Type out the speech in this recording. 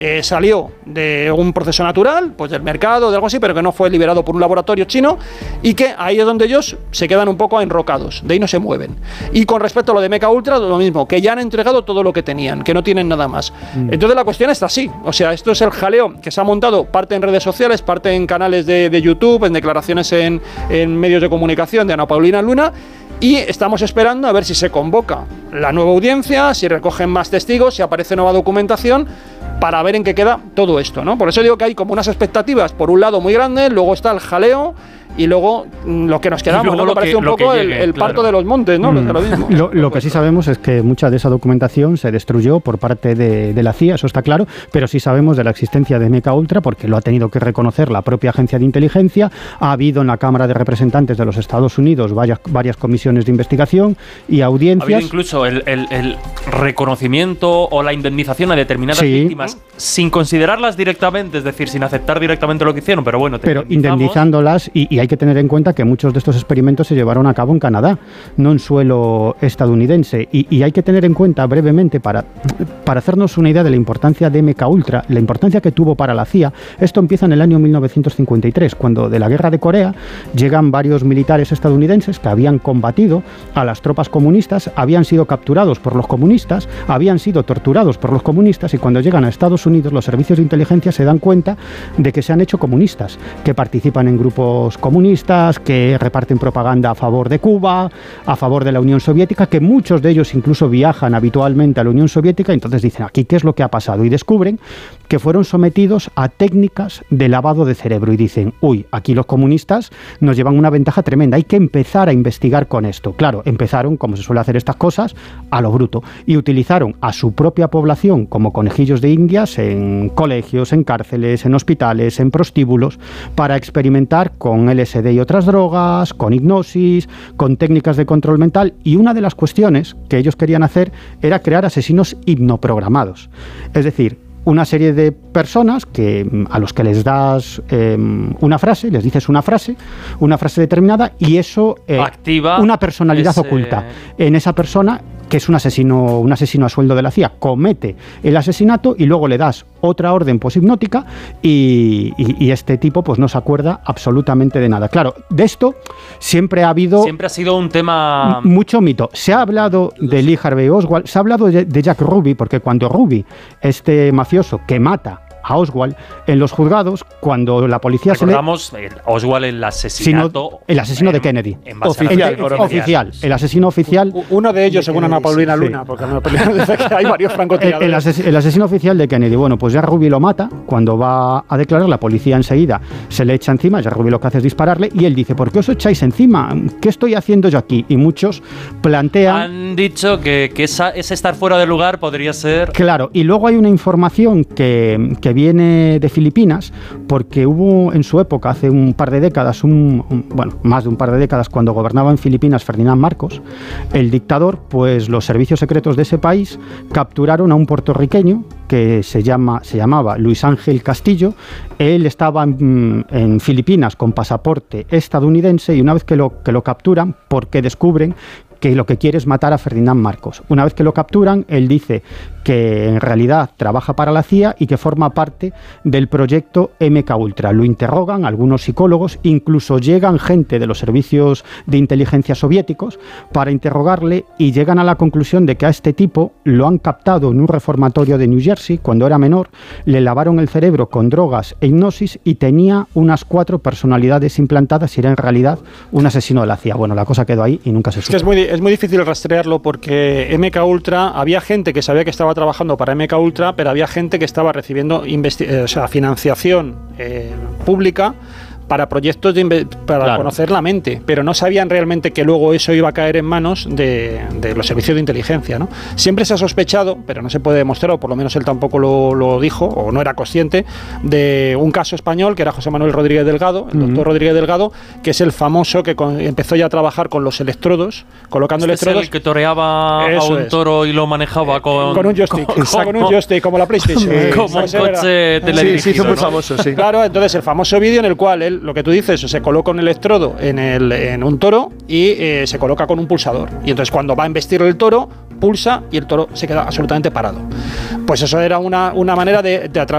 salió de un proceso natural, pues del mercado, de algo así, pero que no fue liberado por un laboratorio chino, y que ahí es donde ellos se quedan un poco enrocados, de ahí no se mueven. Y con respecto a lo de MK Ultra, lo mismo, que ya han entregado todo lo que tenían, que no tienen nada más. Entonces la cuestión está así, o sea, esto es el jaleo que se ha montado, parte en redes sociales, parte en canales de YouTube, en declaraciones en medios de comunicación de Ana Paulina Luna, y estamos esperando a ver si se convoca la nueva audiencia, si recogen más testigos, si aparece nueva documentación, para ver en qué queda todo esto, ¿no? Por eso digo que hay como unas expectativas, por un lado muy grandes, luego está el jaleo, y luego lo que nos quedamos, ¿no? Me parece un poco el parto de los montes, ¿no? Lo que sí sabemos es que mucha de esa documentación se destruyó por parte de la CIA, eso está claro, pero sí sabemos de la existencia de MK Ultra porque lo ha tenido que reconocer la propia agencia de inteligencia. Ha habido en la Cámara de Representantes de los Estados Unidos varias comisiones de investigación y audiencias. Ha habido incluso el reconocimiento o la indemnización a determinadas víctimas sin considerarlas directamente, es decir, sin aceptar directamente lo que hicieron, pero bueno, pero indemnizándolas y hay que tener en cuenta que muchos de estos experimentos se llevaron a cabo en Canadá, no en suelo estadounidense. Y hay que tener en cuenta brevemente, para hacernos una idea de la importancia de MK Ultra, la importancia que tuvo para la CIA. Esto empieza en el año 1953, cuando de la guerra de Corea llegan varios militares estadounidenses que habían combatido a las tropas comunistas, habían sido capturados por los comunistas, habían sido torturados por los comunistas, y cuando llegan a Estados Unidos los servicios de inteligencia se dan cuenta de que se han hecho comunistas, que participan en grupos comunistas, que reparten propaganda a favor de Cuba, a favor de la Unión Soviética, que muchos de ellos incluso viajan habitualmente a la Unión Soviética. Entonces dicen, aquí, ¿qué es lo que ha pasado? Y descubren que fueron sometidos a técnicas de lavado de cerebro y dicen, uy, aquí los comunistas nos llevan una ventaja tremenda, hay que empezar a investigar con esto. Claro, empezaron, como se suele hacer estas cosas, a lo bruto, y utilizaron a su propia población como conejillos de indias en colegios, en cárceles, en hospitales, en prostíbulos, para experimentar con LSD y otras drogas, con hipnosis, con técnicas de control mental. Y una de las cuestiones que ellos querían hacer era crear asesinos hipnoprogramados. Es decir, una serie de personas a los que les das una frase, les dices una frase determinada, y eso activa una personalidad oculta en esa persona, que es un asesino a sueldo de la CIA, comete el asesinato y luego le das otra orden poshipnótica y este tipo pues no se acuerda absolutamente de nada. Claro, de esto siempre ha sido un tema, mucho mito. Se ha hablado de Lee Harvey Oswald, se ha hablado de Jack Ruby, porque cuando Ruby, este mafioso que mata a Oswald en los juzgados, cuando la policía recordamos Oswald, el asesino de Kennedy, oficial, el asesino oficial, uno de ellos según Ana Paulina Luna, porque hay varios francotiradores. El asesino oficial de Kennedy. Bueno, pues Jack Ruby lo mata. Cuando va a declarar, la policía enseguida se le echa encima. Jack Ruby lo que hace es dispararle y él dice, ¿por qué os echáis encima? ¿Qué estoy haciendo yo aquí? Y muchos han dicho que ese estar fuera de lugar podría ser... Claro, y luego hay una información que viene de Filipinas, porque hubo en su época, hace un par de décadas, más de un par de décadas, cuando gobernaba en Filipinas Ferdinand Marcos, el dictador, pues los servicios secretos de ese país capturaron a un puertorriqueño que se llamaba Luis Ángel Castillo. Él estaba en Filipinas con pasaporte estadounidense, y una vez que lo capturan, porque descubren que lo que quiere es matar a Ferdinand Marcos. Una vez que lo capturan, él dice que en realidad trabaja para la CIA y que forma parte del proyecto MK Ultra. Lo interrogan algunos psicólogos, incluso llegan gente de los servicios de inteligencia soviéticos para interrogarle, y llegan a la conclusión de que a este tipo lo han captado en un reformatorio de New Jersey cuando era menor, le lavaron el cerebro con drogas e hipnosis y tenía unas 4 personalidades implantadas y era en realidad un asesino de la CIA. Bueno, la cosa quedó ahí y nunca se supo. Es muy difícil rastrearlo porque MK Ultra, había gente que sabía que estaba trabajando para MK Ultra, pero había gente que estaba recibiendo financiación pública para proyectos para conocer la mente, pero no sabían realmente que luego eso iba a caer en manos de los servicios de inteligencia, ¿no? Siempre se ha sospechado, pero no se puede demostrar, o por lo menos él tampoco lo dijo, o no era consciente, de un caso español que era José Manuel Rodríguez Delgado, el doctor Rodríguez Delgado, que es el famoso que empezó ya a trabajar con los electrodos, colocando electrodos. Es el que toreaba a un toro y lo manejaba con un joystick, con un joystick, como la PlayStation. Como un coche teledirigido. Sí, se hizo muy famoso, sí. Claro, entonces el famoso vídeo en el cual él, lo que tú dices, se coloca un electrodo en un toro y se coloca con un pulsador. Y entonces cuando va a embestir el toro, pulsa y el toro se queda absolutamente parado. Pues eso era una manera de a través